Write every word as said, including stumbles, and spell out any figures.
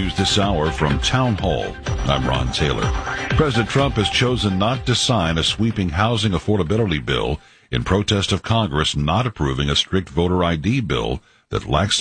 news this hour from Town Hall. I'm Ron Taylor. President Trump has chosen not to sign a sweeping housing affordability bill in protest of Congress not approving a strict voter I D bill that lacks